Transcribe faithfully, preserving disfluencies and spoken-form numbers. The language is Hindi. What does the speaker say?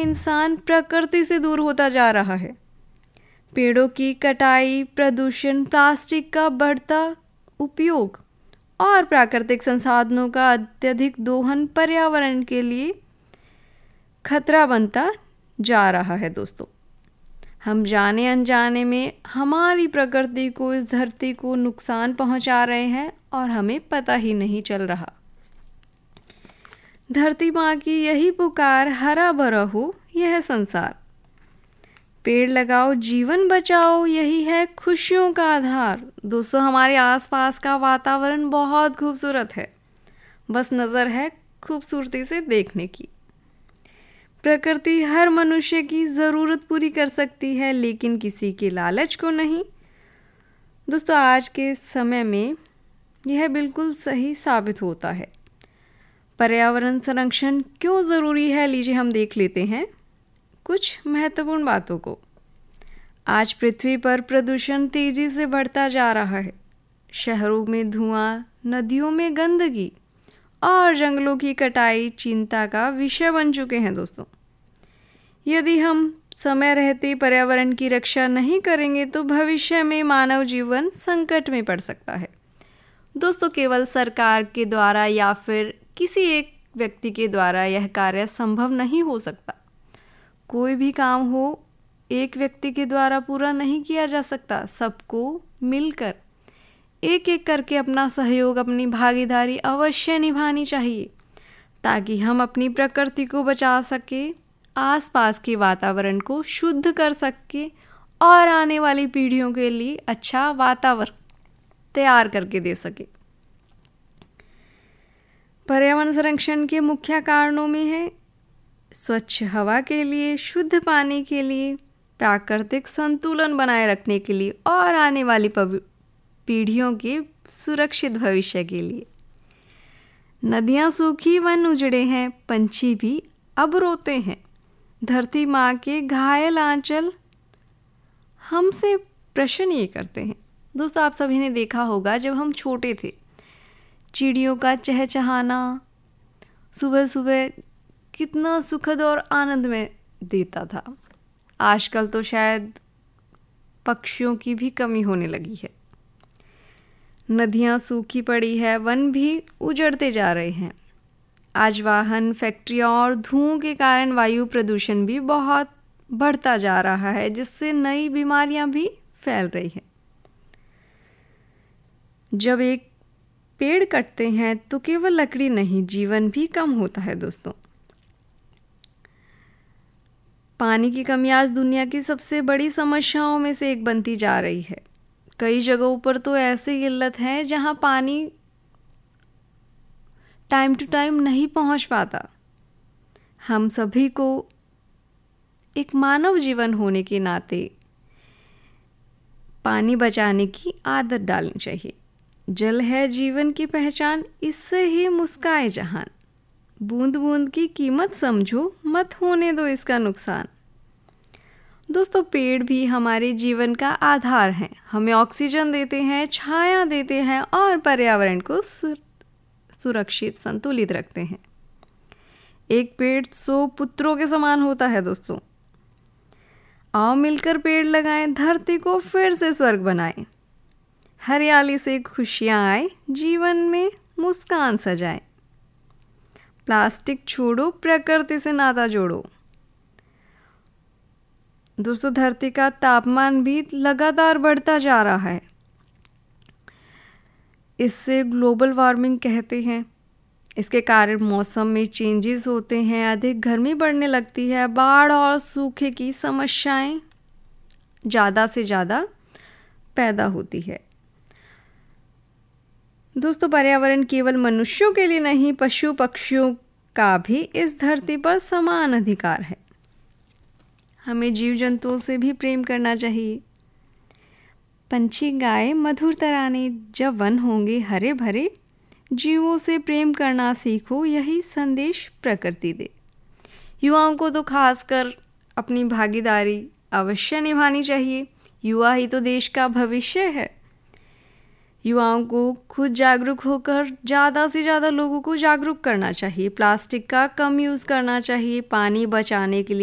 इंसान प्रकृति से दूर होता जा रहा है। पेड़ों की कटाई, प्रदूषण, प्लास्टिक का बढ़ता उपयोग और प्राकृतिक संसाधनों का अत्यधिक दोहन पर्यावरण के लिए खतरा बनता जा रहा है। दोस्तों, हम जाने अनजाने में हमारी प्रकृति को, इस धरती को नुकसान पहुंचा रहे हैं और हमें पता ही नहीं चल रहा। धरती माँ की यही पुकार, हरा भरा हो यह संसार। पेड़ लगाओ, जीवन बचाओ, यही है खुशियों का आधार। दोस्तों, हमारे आसपास का वातावरण बहुत खूबसूरत है, बस नज़र है खूबसूरती से देखने की। प्रकृति हर मनुष्य की ज़रूरत पूरी कर सकती है, लेकिन किसी के लालच को नहीं। दोस्तों, आज के समय में यह बिल्कुल सही साबित होता है। पर्यावरण संरक्षण क्यों ज़रूरी है, लीजिए हम देख लेते हैं कुछ महत्वपूर्ण बातों को। आज पृथ्वी पर प्रदूषण तेजी से बढ़ता जा रहा है। शहरों में धुआं, नदियों में गंदगी और जंगलों की कटाई चिंता का विषय बन चुके हैं। दोस्तों, यदि हम समय रहते पर्यावरण की रक्षा नहीं करेंगे तो भविष्य में मानव जीवन संकट में पड़ सकता है। दोस्तों, केवल सरकार के द्वारा या फिर किसी एक व्यक्ति के द्वारा यह कार्य संभव नहीं हो सकता। कोई भी काम हो एक व्यक्ति के द्वारा पूरा नहीं किया जा सकता। सबको मिलकर एक एक करके अपना सहयोग, अपनी भागीदारी अवश्य निभानी चाहिए, ताकि हम अपनी प्रकृति को बचा सके, आसपास के वातावरण को शुद्ध कर सके और आने वाली पीढ़ियों के लिए अच्छा वातावरण तैयार करके दे सके। पर्यावरण संरक्षण के मुख्य कारणों में है स्वच्छ हवा के लिए, शुद्ध पानी के लिए, प्राकृतिक संतुलन बनाए रखने के लिए और आने वाली पीढ़ियों के सुरक्षित भविष्य के लिए। नदियाँ सूखी, वन उजड़े हैं, पंछी भी अब रोते हैं। धरती माँ के घायल आंचल हमसे प्रश्न ये करते हैं। दोस्तों, आप सभी ने देखा होगा, जब हम छोटे थे चिड़ियों का चहचहाना सुबह सुबह कितना सुखद और आनंद में देता था। आजकल तो शायद पक्षियों की भी कमी होने लगी है। नदियाँ सूखी पड़ी है, वन भी उजड़ते जा रहे हैं। आज वाहन, फैक्ट्रियाँ और धुओं के कारण वायु प्रदूषण भी बहुत बढ़ता जा रहा है, जिससे नई बीमारियां भी फैल रही हैं। जब एक पेड़ कटते हैं तो केवल लकड़ी नहीं, जीवन भी कम होता है। दोस्तों, पानी की कमी आज दुनिया की सबसे बड़ी समस्याओं में से एक बनती जा रही है। कई जगहों पर तो ऐसी किल्लत है जहां पानी टाइम टू टाइम नहीं पहुंच पाता। हम सभी को एक मानव जीवन होने के नाते पानी बचाने की आदत डालनी चाहिए। जल है जीवन की पहचान, इससे ही मुस्काए जहान। बूंद बूंद की कीमत समझो, मत होने दो इसका नुकसान। दोस्तों, पेड़ भी हमारे जीवन का आधार हैं। हमें ऑक्सीजन देते हैं, छाया देते हैं और पर्यावरण को सुरक्षित, संतुलित रखते हैं। एक पेड़ सौ पुत्रों के समान होता है। दोस्तों, आओ मिलकर पेड़ लगाएं, धरती को फिर से स्वर्ग बनाएं। हरियाली से खुशियां आए, जीवन में मुस्कान सजाएं। प्लास्टिक छोड़ो, प्रकृति से नाता जोड़ो। दोस्तों, धरती का तापमान भी लगातार बढ़ता जा रहा है। इससे ग्लोबल वार्मिंग कहते हैं। इसके कारण मौसम में चेंजेस होते हैं, अधिक गर्मी बढ़ने लगती है, बाढ़ और सूखे की समस्याएं ज़्यादा से ज़्यादा पैदा होती है। दोस्तों, पर्यावरण केवल मनुष्यों के लिए नहीं, पशु पक्षियों का भी इस धरती पर समान अधिकार है। हमें जीव जंतुओं से भी प्रेम करना चाहिए। पंछी गाए मधुर तराने, जब वन होंगे हरे भरे, जीवों से प्रेम करना सीखो, यही संदेश प्रकृति दे। युवाओं को तो खासकर अपनी भागीदारी अवश्य निभानी चाहिए। युवा ही तो देश का भविष्य है। युवाओं को खुद जागरूक होकर ज़्यादा से ज़्यादा लोगों को जागरूक करना चाहिए। प्लास्टिक का कम यूज़ करना चाहिए। पानी बचाने के लिए